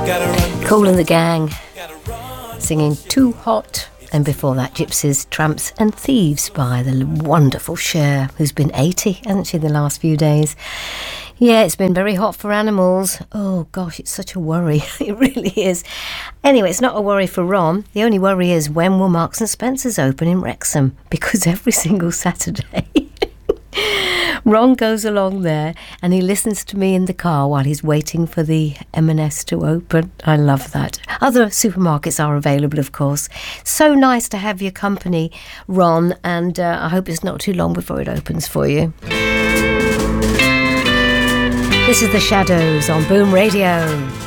Kool and the Gang singing Too Hot, and before that Gypsies, Tramps and Thieves by the wonderful Cher, who's been 80, hasn't she, the last few days. Yeah, it's been very hot for animals. Oh gosh, it's such a worry. It really is. Anyway, it's not a worry for Ron. The only worry is, when will Marks and Spencer's open in Wrexham? Because every single Saturday Ron goes along there and he listens to me in the car while he's waiting for the M&S to open. I love that. Other supermarkets are available, of course. So nice to have your company, Ron, and I hope it's not too long before it opens for you. This is The Shadows on Boom Radio.